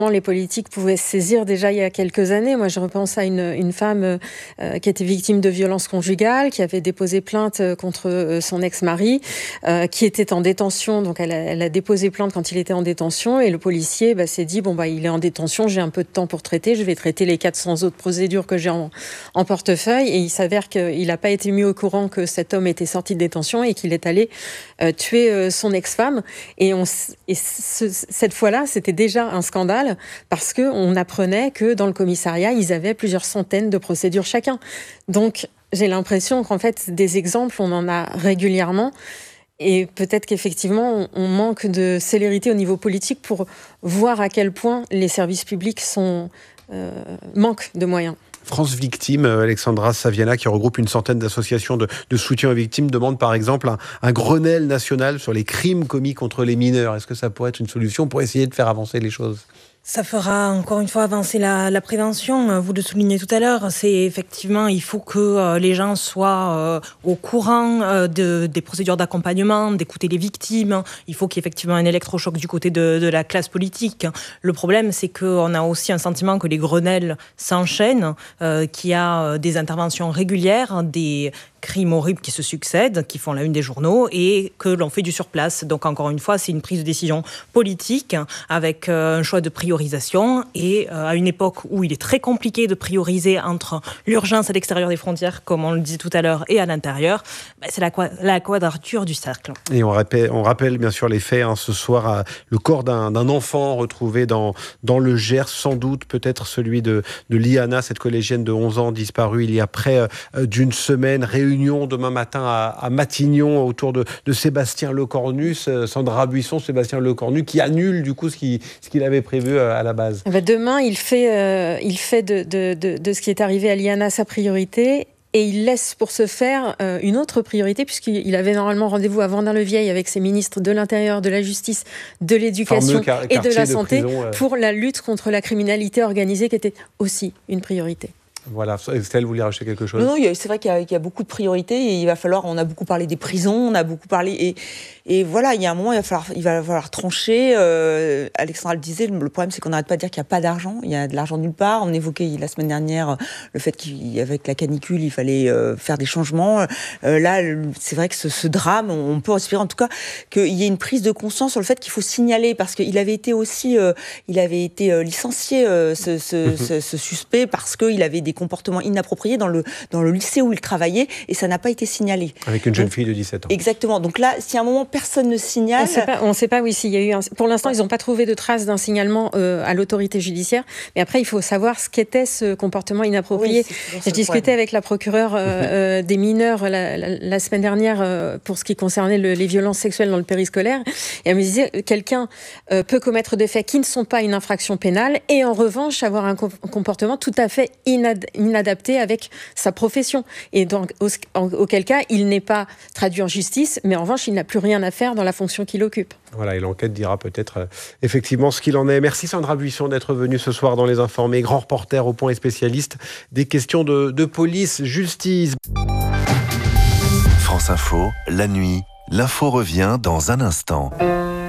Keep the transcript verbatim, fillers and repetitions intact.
Les politiques pouvaient se saisir déjà il y a quelques années. Moi, je repense à une, une femme euh, qui était victime de violences conjugales, qui avait déposé plainte contre euh, son ex-mari, euh, qui était en détention. Donc, elle a, elle a déposé plainte quand il était en détention. Et le policier bah, s'est dit, bon, bah, il est en détention, j'ai un peu de temps pour traiter. Je vais traiter les quatre cents autres procédures que j'ai en, en portefeuille. Et il s'avère qu'il n'a pas été mis au courant que cet homme était sorti de détention et qu'il est allé euh, tuer euh, son ex-femme. Et, on, et ce, cette fois-là, c'était déjà un scandale. Parce qu'on apprenait que dans le commissariat, ils avaient plusieurs centaines de procédures chacun. Donc, j'ai l'impression qu'en fait, des exemples, on en a régulièrement. Et peut-être qu'effectivement, on manque de célérité au niveau politique pour voir à quel point les services publics sont, euh, manquent de moyens. France Victimes, Alexandra Saviana, qui regroupe une centaine d'associations de, de soutien aux victimes, demande par exemple un, un Grenelle national sur les crimes commis contre les mineurs. Est-ce que ça pourrait être une solution pour essayer de faire avancer les choses ? Ça fera encore une fois avancer la, la prévention. Vous le soulignez tout à l'heure, c'est effectivement, il faut que euh, les gens soient euh, au courant euh, de, des procédures d'accompagnement, d'écouter les victimes. Il faut qu'il y ait effectivement un électrochoc du côté de, de la classe politique. Le problème, c'est qu'on a aussi un sentiment que les Grenelles s'enchaînent, euh, qu'il y a des interventions régulières, des crimes horribles qui se succèdent, qui font la une des journaux et que l'on fait du surplace. Donc encore une fois, c'est une prise de décision politique avec euh, un choix de priorisation et euh, à une époque où il est très compliqué de prioriser entre l'urgence à l'extérieur des frontières, comme on le disait tout à l'heure, et à l'intérieur, bah, c'est la, la quadrature du cercle. Et on rappelle, on rappelle bien sûr les faits. Hein, ce soir, à, le corps d'un, d'un enfant retrouvé dans, dans le Gers, sans doute peut-être celui de, de Liana, cette collégienne de onze ans disparue il y a près euh, d'une semaine. Réunion demain matin à, à Matignon autour de, de Sébastien Lecornu, Sandra Buisson, Sébastien Lecornu, qui annule du coup ce qu'il, ce qu'il avait prévu à la base. Bah demain, il fait, euh, il fait de, de, de, de ce qui est arrivé à Liana sa priorité. Et il laisse pour ce faire euh, une autre priorité, puisqu'il avait normalement rendez-vous à Vendin-le-Vieil avec ses ministres de l'Intérieur, de la Justice, de l'Éducation car- et de la Santé, de prison, euh... pour la lutte contre la criminalité organisée, qui était aussi une priorité. Voilà, Estelle, vous voulez rajouter quelque chose ? Non, non, c'est vrai qu'il y, a, qu'il y a beaucoup de priorités et il va falloir, on a beaucoup parlé des prisons, on a beaucoup parlé, et, et voilà, il y a un moment, il va falloir, il va falloir trancher. Euh, Alexandra le disait, le problème c'est qu'on n'arrête pas de dire qu'il n'y a pas d'argent, il y a de l'argent nulle part. On évoquait la semaine dernière le fait qu'avec la canicule, il fallait euh, faire des changements. Euh, là, c'est vrai que ce, ce drame, on peut espérer en tout cas qu'il y ait une prise de conscience sur le fait qu'il faut signaler, parce qu'il avait été aussi, euh, il avait été euh, licencié, euh, ce, ce, ce, ce suspect, parce qu'il avait des comportements inappropriés dans le, dans le lycée où il travaillait, et ça n'a pas été signalé. Avec une jeune Donc, fille de dix-sept ans. Exactement. Donc là, si à un moment personne ne signale... On ne sait pas, oui, s'il y a eu un... Pour l'instant, ils n'ont pas trouvé de traces d'un signalement euh, à l'autorité judiciaire, mais après, il faut savoir ce qu'était ce comportement inapproprié. Oui, Je discutais avec la procureure euh, euh, des mineurs la, la, la semaine dernière euh, pour ce qui concernait le, les violences sexuelles dans le périscolaire, et elle me disait, quelqu'un euh, peut commettre des faits qui ne sont pas une infraction pénale, et en revanche, avoir un comportement tout à fait inad- inadapté avec sa profession. Et donc, au, auquel cas, il n'est pas traduit en justice, mais en revanche, il n'a plus rien à faire dans la fonction qu'il occupe. Voilà, et l'enquête dira peut-être euh, effectivement ce qu'il en est. Merci Sandra Buisson d'être venue ce soir dans Les Informés, grand reporter au point et spécialiste des questions de, de police, justice. France Info, la nuit, l'info revient dans un instant.